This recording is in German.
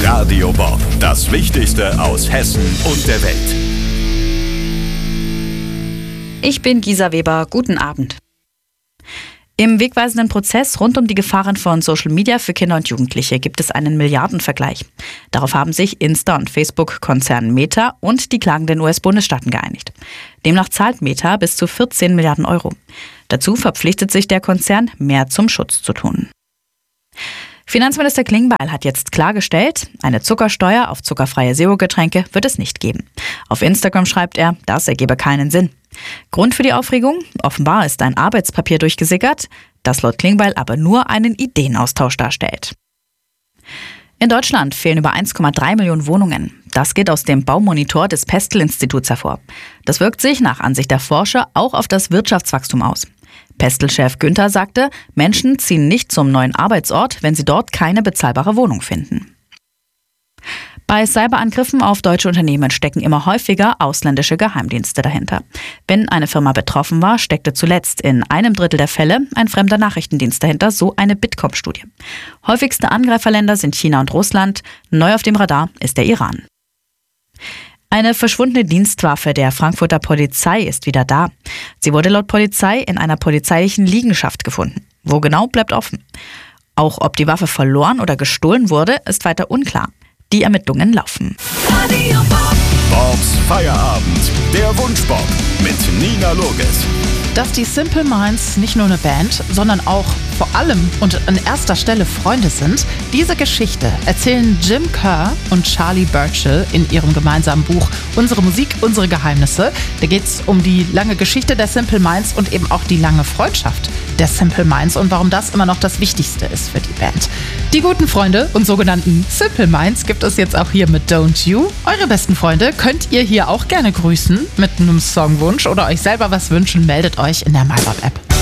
Radio Bob, das Wichtigste aus Hessen und der Welt. Ich bin Gisa Weber, guten Abend. Im wegweisenden Prozess rund um die Gefahren von Social Media für Kinder und Jugendliche gibt es einen Milliardenvergleich. Darauf haben sich Insta- und Facebook-Konzern Meta und die klagenden US-Bundesstaaten geeinigt. Demnach zahlt Meta bis zu 14 Milliarden Euro. Dazu verpflichtet sich der Konzern, mehr zum Schutz zu tun. Finanzminister Klingbeil hat jetzt klargestellt, eine Zuckersteuer auf zuckerfreie Zero-Getränke wird es nicht geben. Auf Instagram schreibt er, das ergebe keinen Sinn. Grund für die Aufregung? Offenbar ist ein Arbeitspapier durchgesickert, das laut Klingbeil aber nur einen Ideenaustausch darstellt. In Deutschland fehlen über 1,3 Millionen Wohnungen. Das geht aus dem Baumonitor des Pestel-Instituts hervor. Das wirkt sich nach Ansicht der Forscher auch auf das Wirtschaftswachstum aus. Pestel-Chef Günther sagte, Menschen ziehen nicht zum neuen Arbeitsort, wenn sie dort keine bezahlbare Wohnung finden. Bei Cyberangriffen auf deutsche Unternehmen stecken immer häufiger ausländische Geheimdienste dahinter. Wenn eine Firma betroffen war, steckte zuletzt in 1/3 der Fälle ein fremder Nachrichtendienst dahinter, so eine Bitkom-Studie. Häufigste Angreiferländer sind China und Russland. Neu auf dem Radar ist der Iran. Eine verschwundene Dienstwaffe der Frankfurter Polizei ist wieder da. Sie wurde laut Polizei in einer polizeilichen Liegenschaft gefunden. Wo genau, bleibt offen. Auch ob die Waffe verloren oder gestohlen wurde, ist weiter unklar. Die Ermittlungen laufen. Bobs Feierabend, der Wunschbob mit Nina Loges. Dass die Simple Minds nicht nur eine Band, sondern auch vor allem und an erster Stelle Freunde sind, diese Geschichte erzählen Jim Kerr und Charlie Burchill in ihrem gemeinsamen Buch Unsere Musik, unsere Geheimnisse. Da geht es um die lange Geschichte der Simple Minds und eben auch die lange Freundschaft der Simple Minds und warum das immer noch das Wichtigste ist für die Band. Die guten Freunde und sogenannten Simple Minds gibt es jetzt auch hier mit Don't You. Eure besten Freunde könnt ihr hier auch gerne grüßen mit einem Songwunsch oder euch selber was wünschen, meldet euch in der MyBob-App.